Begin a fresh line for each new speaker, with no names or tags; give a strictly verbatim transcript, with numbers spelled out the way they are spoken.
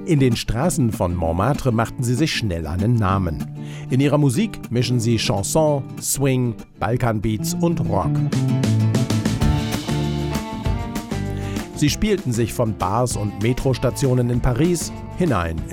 In den Straßen von Montmartre machten sie sich schnell einen Namen. In ihrer Musik mischen sie Chanson, Swing, Balkanbeats und Rock. Sie spielten sich von Bars und Metrostationen in Paris hinein